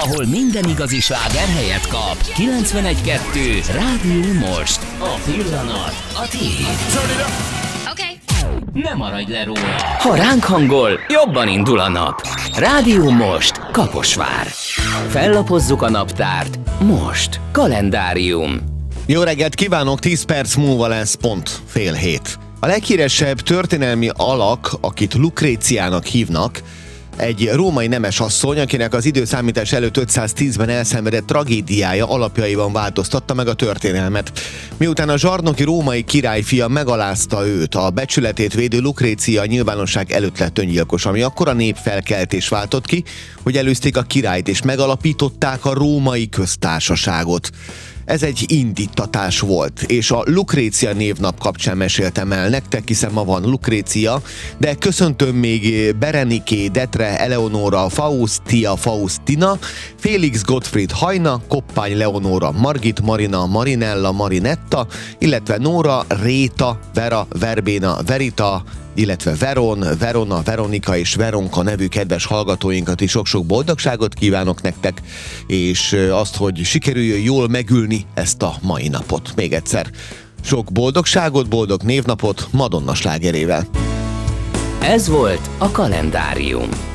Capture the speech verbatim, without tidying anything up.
ahol minden igazi sláger helyet kap. kilencvenegy kettő Rádió Most. A pillanat a tiéd. Okay. Ne maradj le róla. Ha ránk hangol, jobban indul a nap. Rádió Most. Kaposvár. Fellapozzuk a naptárt. Most. Kalendárium. Jó reggelt kívánok, tíz perc múlva lesz pont fél hét. A leghíresebb történelmi alak, akit Lukréciának hívnak, egy római nemesasszony, akinek az időszámítás előtt ötszáztízben elszenvedett tragédiája alapjaiban változtatta meg a történelmet. Miután a zsarnoki római királyfia megalázta őt, a becsületét védő Lukrécia a nyilvánosság előtt lett öngyilkos, ami akkora népfelkeltés váltott ki, hogy előzték a királyt és megalapították a római köztársaságot. Ez egy indítatás volt, és a Lukrécia névnap kapcsán meséltem el nektek, hiszen ma van Lukrécia, de köszöntöm még Bereniké, Detre, Eleonora, Faustia, Faustina, Félix Gottfried Hajna, Koppány Leonora, Margit, Marina, Marinella, Marinetta, illetve Nóra, Réta, Vera, Verbéna, Verita, illetve Veron, Verona, Veronika és Veronka nevű kedves hallgatóinkat is sok-sok boldogságot kívánok nektek, és azt, hogy sikerüljön jól megülni ezt a mai napot. Még egyszer, sok boldogságot, boldog névnapot Madonna slágerével. Ez volt a Kalendárium.